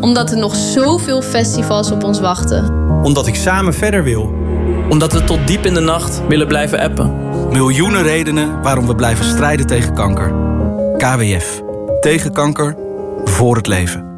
Omdat er nog zoveel festivals op ons wachten. Omdat ik samen verder wil. Omdat we tot diep in de nacht willen blijven appen. Miljoenen redenen waarom we blijven strijden tegen kanker. KWF. Tegen kanker. Voor het leven.